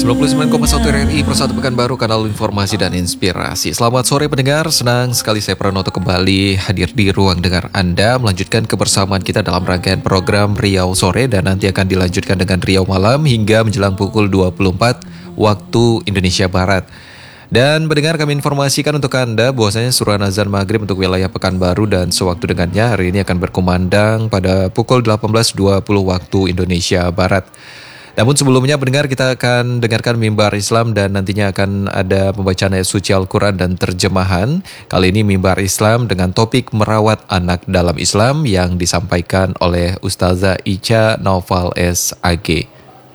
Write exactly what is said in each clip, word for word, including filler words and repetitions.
sembilan puluh sembilan koma satu R R I Persatu Pekanbaru, kanal informasi dan inspirasi. Selamat sore pendengar, senang sekali saya Pranoto kembali hadir di ruang dengar Anda, melanjutkan kebersamaan kita dalam rangkaian program Riau Sore dan nanti akan dilanjutkan dengan Riau Malam hingga menjelang pukul dua puluh empat waktu Indonesia Barat. Dan pendengar, kami informasikan untuk Anda bahwasanya surah azan maghrib untuk wilayah Pekanbaru dan sewaktu dengannya hari ini akan berkumandang pada pukul delapan belas dua puluh waktu Indonesia Barat. Namun sebelumnya pendengar, kita akan dengarkan mimbar Islam dan nantinya akan ada pembacaan ayat suci Al-Quran dan terjemahan. Kali ini mimbar Islam dengan topik merawat anak dalam Islam yang disampaikan oleh Ustazah Ica Naufal S A G.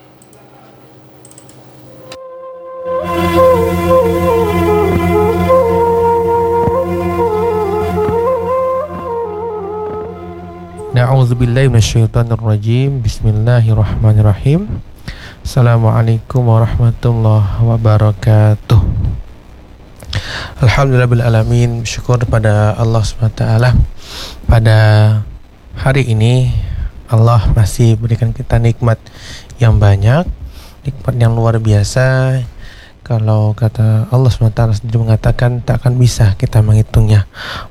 A'udzubillahi minasyaitonirrajim. Bismillahirrahmanirrahim. Assalamualaikum warahmatullahi wabarakatuh. Alhamdulillahirabbil alamin. Syukur pada Allah subhanahu wa taala. Pada hari ini Allah masih berikan kita nikmat yang banyak, nikmat yang luar biasa. Kalau kata Allah subhanahu wa taala sendiri mengatakan tak akan bisa kita menghitungnya,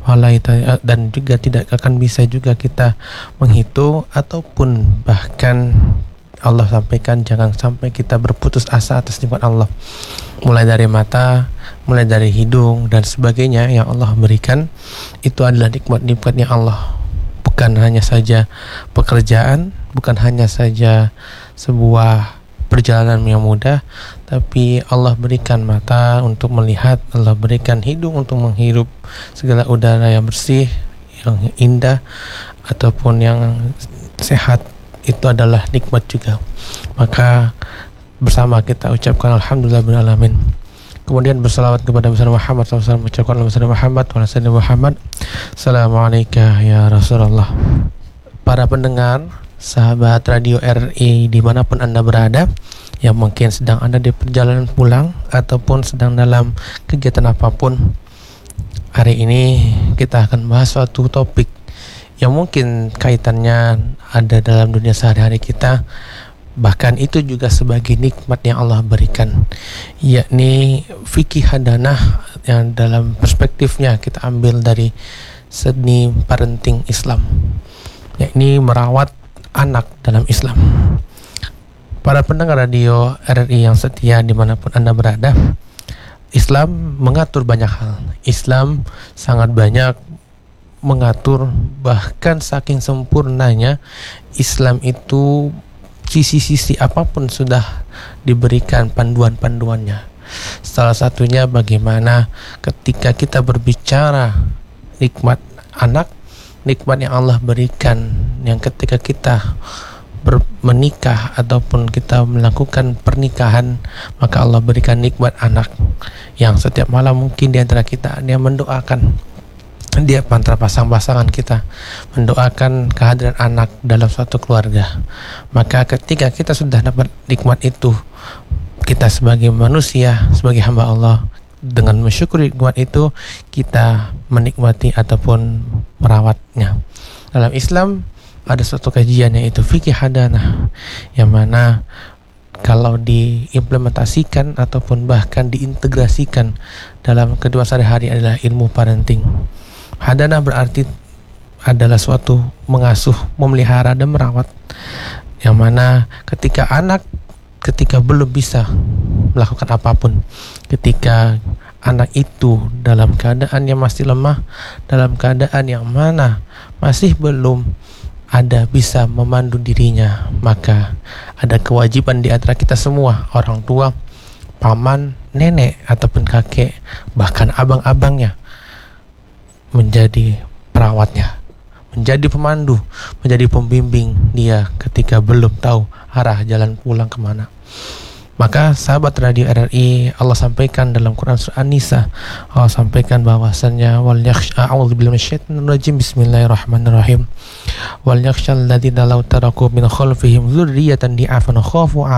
dan juga tidak akan bisa juga kita menghitung, ataupun bahkan Allah sampaikan jangan sampai kita berputus asa atas nikmat Allah, mulai dari mata, mulai dari hidung dan sebagainya yang Allah berikan. Itu adalah nikmat-nikmatnya Allah, bukan hanya saja pekerjaan, bukan hanya saja sebuah perjalanan yang mudah, tapi Allah berikan mata untuk melihat, Allah berikan hidung untuk menghirup segala udara yang bersih, yang indah, ataupun yang sehat. Itu adalah nikmat juga. Maka bersama kita ucapkan Alhamdulillahirabbil alamin. Kemudian bersalawat kepada Nabi Muhammad sallallahu alaihi wasallam, ucapkan Nabi Muhammad wa sallam Muhammad. Assalamualaikum ya Rasulullah. Para pendengar, sahabat Radio R R I dimanapun Anda berada, yang mungkin sedang ada di perjalanan pulang ataupun sedang dalam kegiatan apapun, hari ini kita akan bahas suatu topik yang mungkin kaitannya ada dalam dunia sehari-hari kita, bahkan itu juga sebagai nikmat yang Allah berikan, yakni fikih hadanah, yang dalam perspektifnya kita ambil dari seni parenting Islam, yakni merawat anak dalam Islam. Para pendengar radio R R I yang setia dimanapun Anda berada, Islam mengatur banyak hal. Islam sangat banyak mengatur, bahkan saking sempurnanya Islam itu sisi-sisi apapun sudah diberikan panduan-panduannya. Salah satunya bagaimana ketika kita berbicara nikmat anak, nikmat yang Allah berikan, yang ketika kita ber- menikah ataupun kita melakukan pernikahan, maka Allah berikan nikmat anak, yang setiap malam mungkin di antara kita dia mendoakan, dia antara pasang-pasangan kita mendoakan kehadiran anak dalam suatu keluarga. Maka ketika kita sudah dapat nikmat itu, kita sebagai manusia, sebagai hamba Allah, dengan mensyukuri nikmat itu, kita menikmati ataupun merawatnya. Dalam Islam ada suatu kajian yaitu fikih hadanah, yang mana kalau diimplementasikan ataupun bahkan diintegrasikan dalam kedua sehari-hari adalah ilmu parenting. Hadanah berarti adalah suatu mengasuh, memelihara dan merawat, yang mana ketika anak ketika belum bisa melakukan apapun, ketika anak itu dalam keadaan yang masih lemah, dalam keadaan yang mana masih belum ada bisa memandu dirinya, maka ada kewajiban di antara kita semua, orang tua, paman, nenek ataupun kakek, bahkan abang-abangnya, menjadi perawatnya, menjadi pemandu, menjadi pembimbing dia ketika belum tahu arah jalan pulang kemana. Maka sahabat Radio R R I, Allah sampaikan dalam Quran surah An-Nisa, Allah sampaikan bahwasannya wal yakhsha a'udzubillahi minasyaitonir rajim, bismillahirrahmanirrahim, wal yakhshal ladzina law taraku min khalfihim dzurriyyatan di'afan khafu